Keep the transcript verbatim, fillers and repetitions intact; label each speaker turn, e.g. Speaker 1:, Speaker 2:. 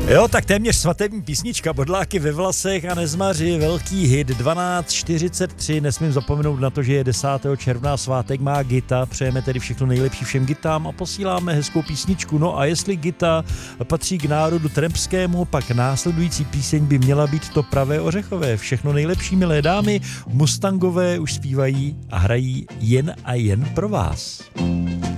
Speaker 1: Jo, tak téměř svatební písnička, Bodláky ve vlasech a Nezmaři, velký hit dvanáct čtyřicet tři, nesmím zapomenout na to, že je desátého června, svátek má Gita, přejeme tedy všechno nejlepší všem Gitám a posíláme hezkou písničku. No a jestli Gita patří k národu tremskému, pak následující píseň by měla být to pravé ořechové. Všechno nejlepší, milé dámy, Mustangové už zpívají a hrají jen a jen pro vás.